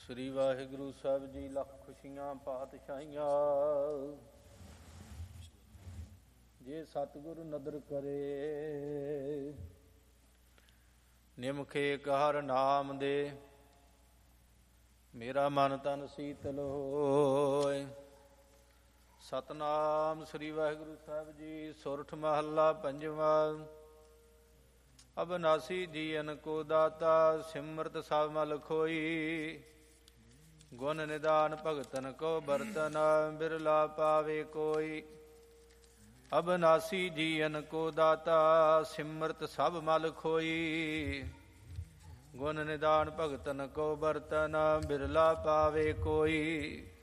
ਸ੍ਰੀ ਵਾਹਿਗੁਰੂ ਸਾਹਿਬ ਜੀ। ਲੱਖ ਖੁਸ਼ੀਆਂ ਪਾਤਸ਼ਾਹੀਆਂ। ਜੇ ਸਤਿਗੁਰ ਨਦਰ ਕਰੇ, ਨਿਮਖੇ ਹਰ ਨਾਮ ਦੇ, ਮੇਰਾ ਮਨ ਤਨ ਸੀਤਲ ਹੋਏ। ਸਤਨਾਮ ਸ੍ਰੀ ਵਾਹਿਗੁਰੂ ਸਾਹਿਬ ਜੀ। ਸੁਰਠ ਮਹੱਲਾ ਪੰਜਵਾਂ। ਅਬਨਾਸੀ ਜੀਅਨ ਕੋ ਦਾਤਾ, ਸਿਮਰਤ ਸਭ ਮਲ ਖੋਈ। ਗੁਣ ਨਿਦਾਨ ਭਗਤਨ ਕੋ ਬਰਤਨ, ਬਿਰਲਾ ਪਾਵੇ ਕੋਈ। ਅਬਨਾਸੀ ਜੀਅਨ ਕੋ ਦਾਤਾ, ਸਿਮਰਤ ਸਭ ਮਲ ਖੋਈ। ਗੁਣ ਨਿਦਾਨ ਭਗਤਨ ਕੋ ਬਰਤਨ, ਬਿਰਲਾ ਪਾਵੇ ਕੋਈ।